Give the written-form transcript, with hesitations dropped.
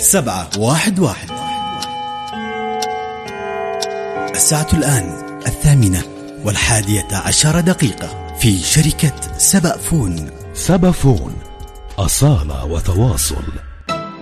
711. الساعة الآن 8:11 في شركة سبأ فون. سبأ فون، أصالة وتواصل.